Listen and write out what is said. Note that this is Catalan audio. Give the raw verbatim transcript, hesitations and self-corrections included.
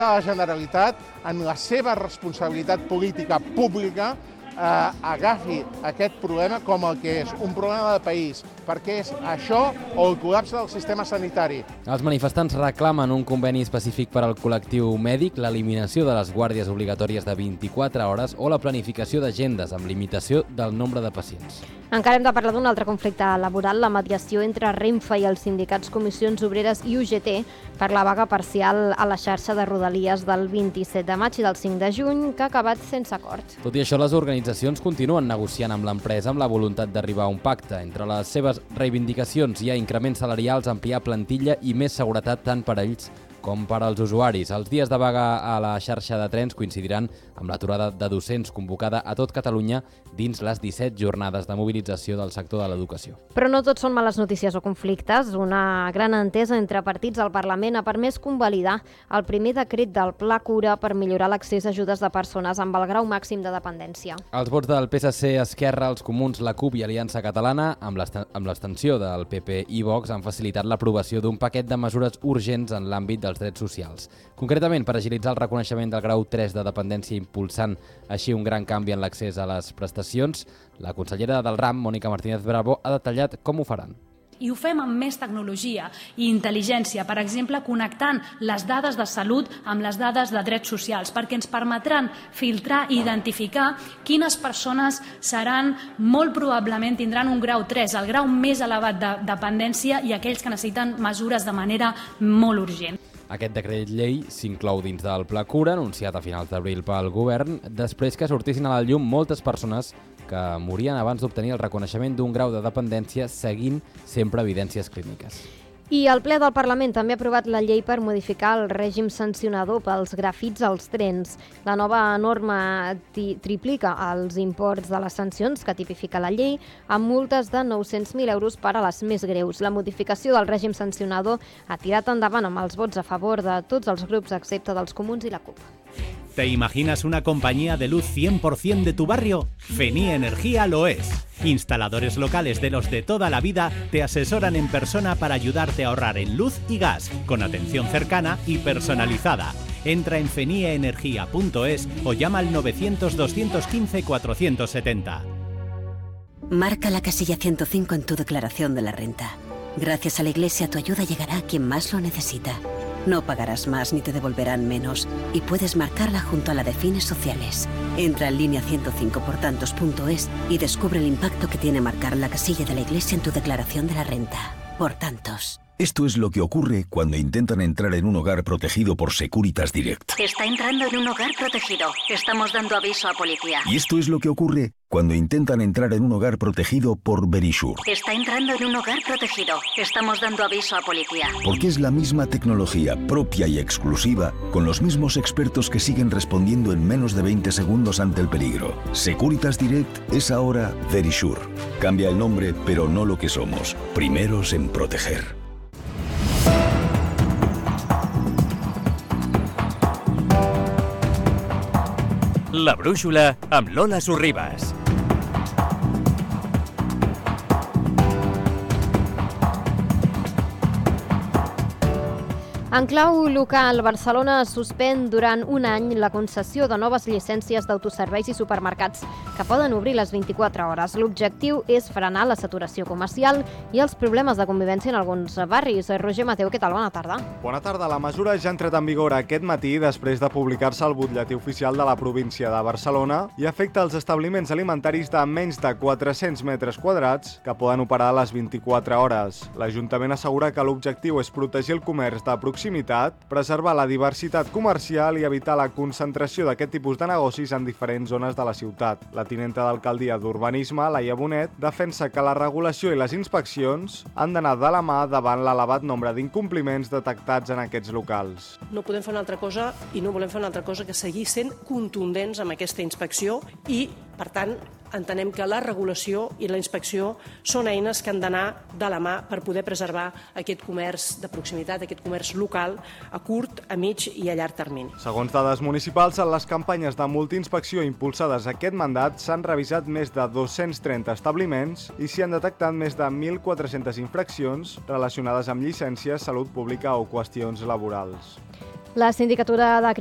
la Generalitat, en la seva responsabilitat política pública, eh, agafi aquest problema com el que és, un problema de país, perquè és això o el col·lapse del sistema sanitari. Els manifestants reclamen un conveni específic per al col·lectiu mèdic, l'eliminació de les guàrdies obligatòries de vint-i-quatre hores o la planificació d'agendes amb limitació del nombre de pacients. Encara hem de parlar d'un altre conflicte laboral, la mediació entre Renfe i els sindicats Comissions Obreres i U G T per la vaga parcial a la xarxa de Rodalies del vint-i-set de maig i del cinc de juny, que ha acabat sense acord. Tot i això, les organitzacions continuen negociant amb l'empresa amb la voluntat d'arribar a un pacte. Entre les seves reivindicacions hi ha increments salarials, ampliar plantilla i més seguretat tant per a ells com per als usuaris. Els dies de vaga a la xarxa de trens coincidiran amb l'aturada de docents convocada a tot Catalunya dins les disset jornades de mobilització del sector de l'educació. Però no tot són males notícies o conflictes. Una gran entesa entre partits al Parlament ha permès convalidar el primer decret del Pla Cura per millorar l'accés a ajudes de persones amb el grau màxim de dependència. Els vots del P S C, Esquerra, els Comuns, la CUP i Aliança Catalana, amb l'abstenció del P P i Vox, han facilitat l'aprovació d'un paquet de mesures urgents en l'àmbit dels drets socials. Concretament, per agilitzar el reconeixement del grau tres de dependència impulsant així un gran canvi en l'accés a les prestacions, la consellera del RAM, Mònica Martínez Bravo, ha detallat com ho faran. I ho fem amb més tecnologia i intel·ligència, per exemple, connectant les dades de salut amb les dades de drets socials, perquè ens permetran filtrar i identificar quines persones seran, molt probablement tindran un grau tres, el grau més elevat de dependència, i aquells que necessiten mesures de manera molt urgent. Aquest decret llei s'inclou dins del Pla Cura, anunciat a finals d'abril pel govern, després que sortissin a la llum moltes persones que morien abans d'obtenir el reconeixement d'un grau de dependència seguint sempre evidències clíniques. I el ple del Parlament també ha aprovat la llei per modificar el règim sancionador pels grafits als trens. La nova norma triplica els imports de les sancions que tipifica la llei amb multes de nou-cents mil euros per a les més greus. La modificació del règim sancionador ha tirat endavant amb els vots a favor de tots els grups excepte dels Comuns i la CUP. ¿Te imaginas una compañía de luz cien por ciento de tu barrio? Fenie Energía lo es. Instaladores locales de los de toda la vida te asesoran en persona para ayudarte a ahorrar en luz y gas, con atención cercana y personalizada. Entra en fenie energía punto es o llama al novecientos, doscientos quince, cuatrocientos setenta. Marca la casilla ciento cinco en tu declaración de la renta. Gracias a la Iglesia tu ayuda llegará a quien más lo necesita. No pagarás más ni te devolverán menos y puedes marcarla junto a la de fines sociales. Entra en línea ciento cinco por tantos punto es y descubre el impacto que tiene marcar la casilla de la Iglesia en tu declaración de la renta. Por tantos. Esto es lo que ocurre cuando intentan entrar en un hogar protegido por Securitas Direct. Está entrando en un hogar protegido. Estamos dando aviso a policía. Y esto es lo que ocurre cuando intentan entrar en un hogar protegido por Verisure. Está entrando en un hogar protegido. Estamos dando aviso a policía. Porque es la misma tecnología propia y exclusiva, con los mismos expertos que siguen respondiendo en menos de veinte segundos ante el peligro. Securitas Direct es ahora Verisure. Cambia el nombre, pero no lo que somos. Primeros en proteger. La brúixola amb Lola Sorribas. En clau local, Barcelona suspèn durant un any la concessió de noves llicències d'autoserveis i supermercats que poden obrir les vint-i-quatre hores. L'objectiu és frenar la saturació comercial i els problemes de convivència en alguns barris. Roger Mateu, què tal? Bona tarda. Bona tarda. La mesura ja ha entrat en vigor aquest matí després de publicar-se al butlletí oficial de la província de Barcelona i afecta els establiments alimentaris de menys de quatre-cents metres quadrats que poden operar a les vint-i-quatre hores. L'Ajuntament assegura que l'objectiu és protegir el comerç de proximitat, preservar la diversitat comercial i evitar la concentració d'aquest tipus de negocis en diferents zones de la ciutat. La tinenta d'alcaldia d'Urbanisme, Laia Bonet, defensa que la regulació i les inspeccions han d'anar de la mà davant l'elevat nombre d'incompliments detectats en aquests locals. No podem fer una altra cosa i no volem fer una altra cosa que seguir sent contundents amb aquesta inspecció i, per tant, entenem que la regulació i la inspecció són eines que han d'anar de la mà per poder preservar aquest comerç de proximitat, aquest comerç local, a curt, a mig i a llarg termini. Segons dades municipals, en les campanyes de multiinspecció impulsades aquest mandat s'han revisat més de dos-cents trenta establiments i s'hi han detectat més de mil quatre-centes infraccions relacionades amb llicències, salut pública o qüestions laborals. La Sindicatura de